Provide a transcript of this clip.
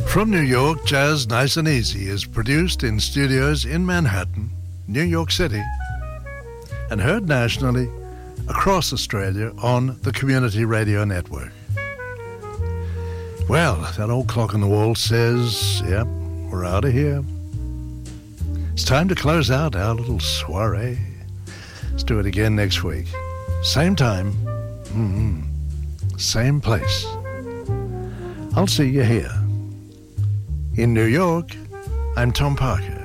From New York, Jazz Nice and Easy is produced in studios in Manhattan, New York City, and heard nationally across Australia on the Community Radio Network. Well, that old clock on the wall says, yep, we're out of here. It's time to close out our little soiree. Let's do it again next week. Same time, same place. I'll see you here. In New York, I'm Tom Parker.